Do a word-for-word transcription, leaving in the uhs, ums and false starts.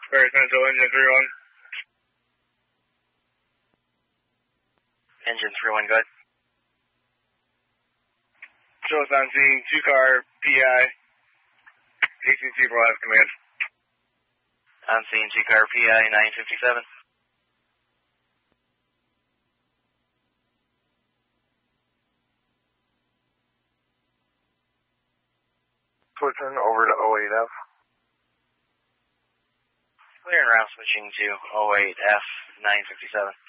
Square Central, engine three one. Engine three one, good. Show us on scene, two car P I. A C C will have command. On scene, two car P I, nine fifty-seven. Switching over to oh eight F. Clear and route switching to oh eight F, nine fifty-seven.